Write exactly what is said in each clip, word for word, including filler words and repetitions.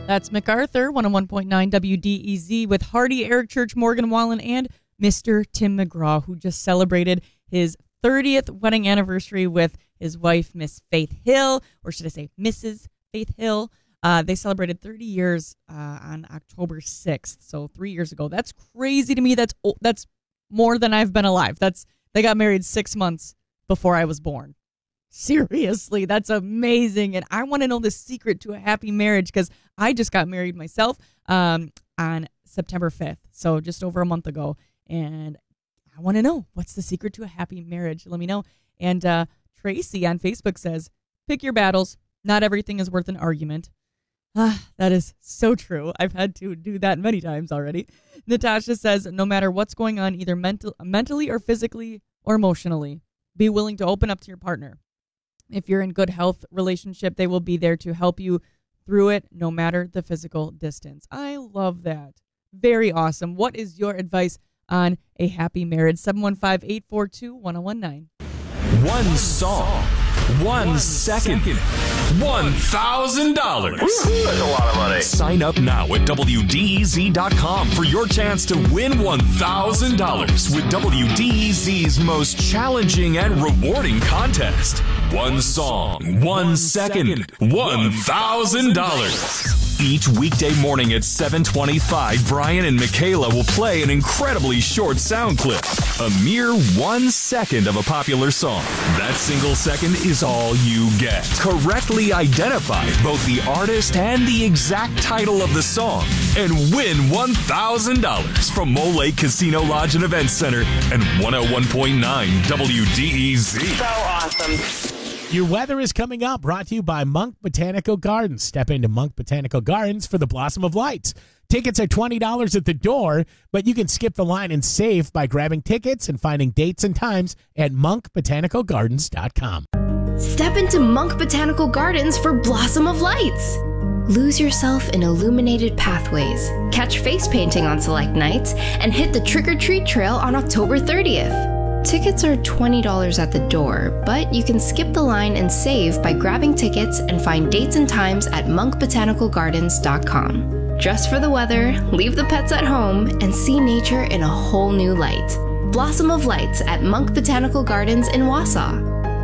That's MacArthur, one oh one point nine W D E Z, with Hardy, Eric Church, Morgan Wallen, and Mister Tim McGraw, who just celebrated his thirtieth wedding anniversary with his wife, Miss Faith Hill, or should I say Missus Faith Hill. Uh, they celebrated thirty years uh, on October sixth, so three years ago. That's crazy to me. That's that's more than I've been alive. That's they got married six months before I was born. Seriously, that's amazing. And I want to know the secret to a happy marriage because I just got married myself um, on September fifth, so just over a month ago. And I want to know, what's the secret to a happy marriage? Let me know. And uh, Tracy on Facebook says, pick your battles. Not everything is worth an argument. Ah, that is so true. I've had to do that many times already. Natasha says, no matter what's going on, either mental, mentally or physically or emotionally, be willing to open up to your partner. If you're in good health relationship, they will be there to help you through it, no matter the physical distance. I love that. Very awesome. What is your advice on a happy marriage? seven one five, eight four two, one oh one nine. One song, one, one second, second, one thousand dollars. That's a lot of money. Sign up now at W D E Z dot com for your chance to win one thousand dollars with W D E Z's most challenging and rewarding contest. One song, one second, one thousand dollars. Each weekday morning at seven twenty-five, Brian and Michaela will play an incredibly short sound clip. A mere one second of a popular song. That single second is all you get. Correctly identify both the artist and the exact title of the song and win one thousand dollars from Mole Lake Casino Lodge and Event Center and one oh one point nine W D E Z. So awesome. Your weather is coming up, brought to you by Monk Botanical Gardens. Step into Monk Botanical Gardens for the Blossom of Lights. Tickets are twenty dollars at the door, but you can skip the line and save by grabbing tickets and finding dates and times at monk botanical gardens dot com. Step into Monk Botanical Gardens for Blossom of Lights. Lose yourself in illuminated pathways, catch face painting on select nights, and hit the trick-or-treat trail on October thirtieth. Tickets are twenty dollars at the door, but you can skip the line and save by grabbing tickets and find dates and times at monk botanical gardens dot com. Dress for the weather, leave the pets at home, and see nature in a whole new light. Blossom of Lights at Monk Botanical Gardens in Wausau.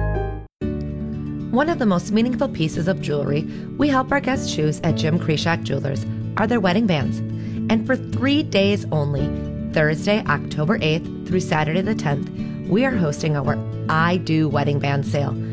One of the most meaningful pieces of jewelry we help our guests choose at Jim Kreshak Jewelers are their wedding bands. And for three days only, Thursday, October eighth through Saturday the tenth, we are hosting our I Do Wedding Band Sale.